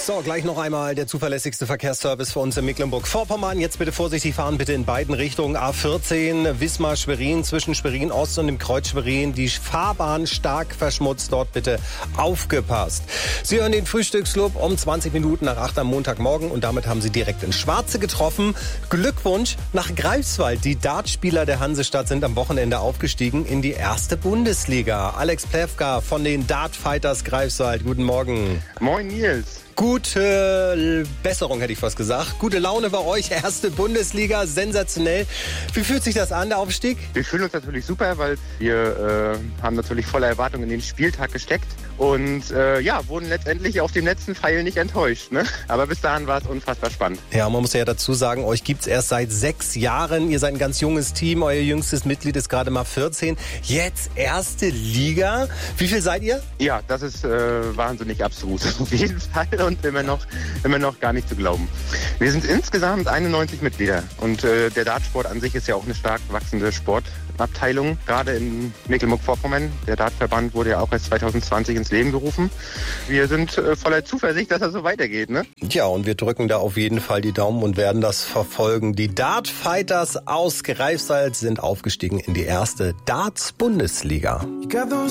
So, gleich noch einmal der zuverlässigste Verkehrsservice für uns in Mecklenburg-Vorpommern. Jetzt bitte vorsichtig fahren, bitte in beiden Richtungen. A14, Wismar-Schwerin, zwischen Schwerin-Ost und dem Kreuz Schwerin. Die Fahrbahn stark verschmutzt, dort bitte aufgepasst. Sie hören den Frühstücksclub um 20 Minuten nach 8 am Montagmorgen und damit haben Sie direkt ins Schwarze getroffen. Glückwunsch nach Greifswald. Die Dartspieler der Hansestadt sind am Wochenende aufgestiegen in die erste Bundesliga. Alex Plewka von den Dartfighters Greifswald. Guten Morgen. Moin Nils. Gute Besserung, hätte ich fast gesagt. Gute Laune bei euch, erste Bundesliga, sensationell. Wie fühlt sich das an, der Aufstieg? Wir fühlen uns natürlich super, weil wir haben natürlich voller Erwartung in den Spieltag gesteckt und wurden letztendlich auf dem letzten Pfeil nicht enttäuscht. Ne? Aber bis dahin war es unfassbar spannend. Ja, man muss ja dazu sagen, euch gibt's erst seit 6 Jahren. Ihr seid ein ganz junges Team, euer jüngstes Mitglied ist gerade mal 14. Jetzt erste Liga. Wie viel seid ihr? Ja, das ist wahnsinnig abstrus auf jeden Fall. Und immer noch gar nicht zu glauben. Wir sind insgesamt 91 Mitglieder und der Dartsport an sich ist ja auch eine stark wachsende Sportabteilung, gerade in Mecklenburg-Vorpommern. Der Dartverband wurde ja auch erst 2020 ins Leben gerufen. Wir sind voller Zuversicht, dass das so weitergeht, ne? Ja, und wir drücken da auf jeden Fall die Daumen und werden das verfolgen. Die Dartfighters aus Greifswald sind aufgestiegen in die erste Darts-Bundesliga.